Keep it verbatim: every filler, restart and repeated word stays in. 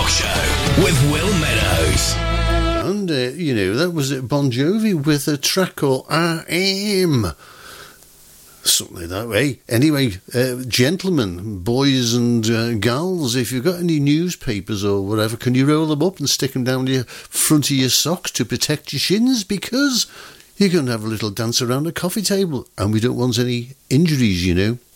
Show with Will Meadows. And, uh, you know, that was Bon Jovi with a track called I Am. Something that way. Anyway, uh, gentlemen, boys and uh, gals, if you've got any newspapers or whatever, can you roll them up and stick them down the front of your socks to protect your shins? Because you're going to have a little dance around a coffee table and we don't want any injuries, you know.